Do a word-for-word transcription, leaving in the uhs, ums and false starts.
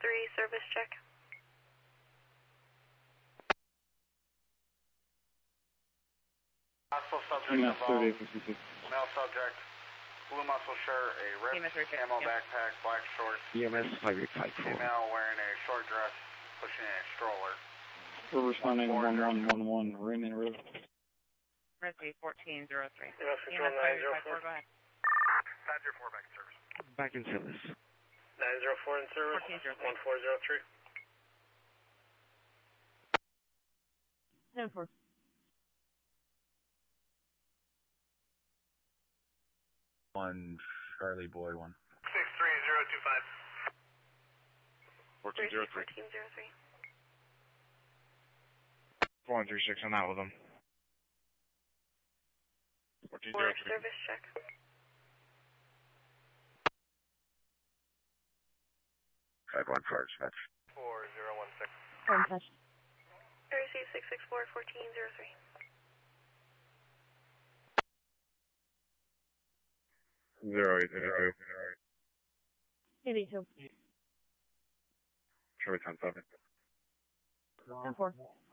three, service check. Hostile subject involved. Male subject. Blue muscle shirt, a ripped camo backpack, black shorts. E M S five eight five four. Female wearing a short dress, pushing a stroller. We're responding one one one one, Raymond River. Rescue fourteen zero three. E M S control nine zero four. Go ahead. nine zero four back in service. Back in service. nine zero four in service. fourteen zero three. one four zero three. ten four. One Charlie Boy one. six three zero two five. fourteen zero three. fourteen zero three. four one three six, I'm out with them. fourteen zero three. Service check. five one four, dispatch. four zero one six. One touch. I received six six four, fourteen zero three. Zero eight zero. eighty-two. Charlie ten seven. ten four.